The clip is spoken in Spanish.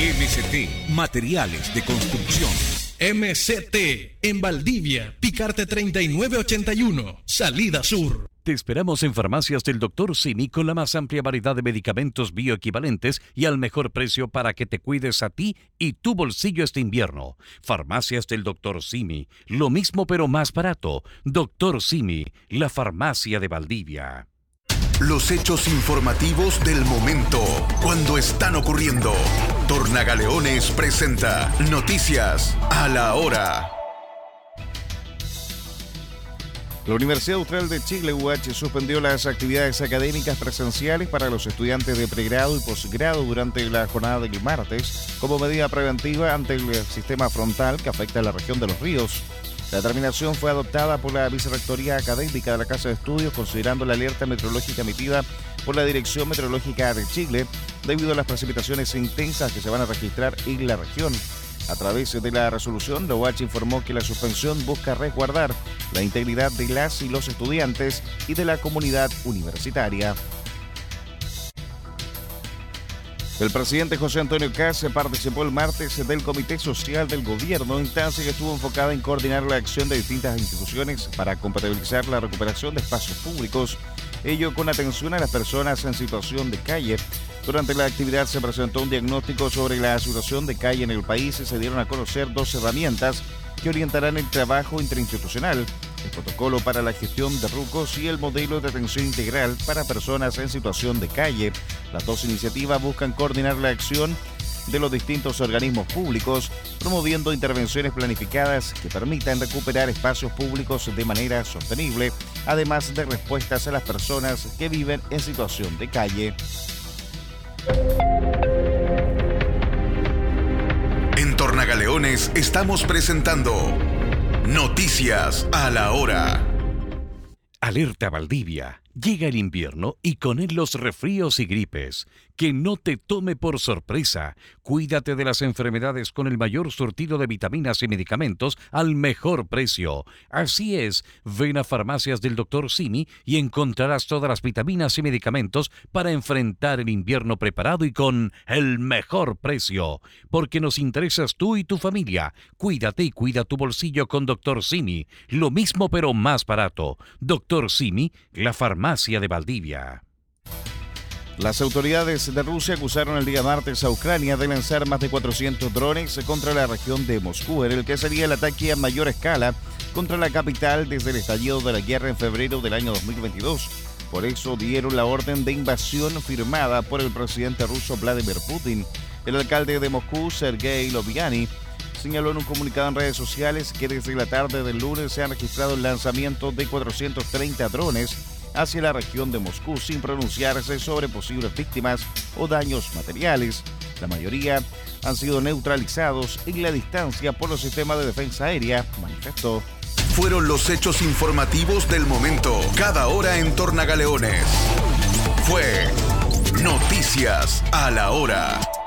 MCT Materiales de Construcción. MCT en Valdivia, Picarte 3981, Salida Sur. Te esperamos en Farmacias del Dr. Simi con la más amplia variedad de medicamentos bioequivalentes y al mejor precio para que te cuides a ti y tu bolsillo este invierno. Farmacias del Dr. Simi, lo mismo pero más barato. Dr. Simi, la farmacia de Valdivia. Los hechos informativos del momento, cuando están ocurriendo. Tornagaleones presenta Noticias a la Hora. La Universidad Austral de Chile, UH, suspendió las actividades académicas presenciales para los estudiantes de pregrado y posgrado durante la jornada del martes, como medida preventiva ante el sistema frontal que afecta a la región de Los Ríos. La determinación fue adoptada por la Vicerrectoría Académica de la Casa de Estudios, considerando la alerta meteorológica emitida por la Dirección Meteorológica de Chile, debido a las precipitaciones intensas que se van a registrar en la región. A través de la resolución, la UH informó que la suspensión busca resguardar la integridad de las y los estudiantes y de la comunidad universitaria. El presidente José Antonio Kast participó el martes del Comité Social del Gobierno, instancia que estuvo enfocada en coordinar la acción de distintas instituciones para compatibilizar la recuperación de espacios públicos, ello con atención a las personas en situación de calle. Durante la actividad se presentó un diagnóstico sobre la situación de calle en el país y se dieron a conocer 2 herramientas que orientarán el trabajo interinstitucional, el protocolo para la gestión de RUCOS y el modelo de atención integral para personas en situación de calle. Las 2 iniciativas buscan coordinar la acción de los distintos organismos públicos, promoviendo intervenciones planificadas que permitan recuperar espacios públicos de manera sostenible, además de respuestas a las personas que viven en situación de calle. En Tornagaleones estamos presentando Noticias a la Hora. Alerta Valdivia. Llega el invierno y con él los resfríos y gripes. Que no te tome por sorpresa. Cuídate de las enfermedades con el mayor surtido de vitaminas y medicamentos al mejor precio. Así es, ven a Farmacias del Dr. Simi y encontrarás todas las vitaminas y medicamentos para enfrentar el invierno preparado y con el mejor precio. Porque nos interesas tú y tu familia. Cuídate y cuida tu bolsillo con Dr. Simi. Lo mismo pero más barato. Dr. Simi, la farmacia de Valdivia. Las autoridades de Rusia acusaron el día martes a Ucrania de lanzar más de 400 drones contra la región de Moscú, en el que sería el ataque a mayor escala contra la capital desde el estallido de la guerra en febrero del año 2022. Por eso dieron la orden de invasión firmada por el presidente ruso Vladimir Putin. El alcalde de Moscú, Sergei Loviani, señaló en un comunicado en redes sociales que desde la tarde del lunes se han registrado el lanzamiento de 430 drones hacia la región de Moscú sin pronunciarse sobre posibles víctimas o daños materiales. La mayoría han sido neutralizados en la distancia por los sistemas de defensa aérea, manifestó. Fueron los hechos informativos del momento, cada hora en Tornagaleones. Fue Noticias a la Hora.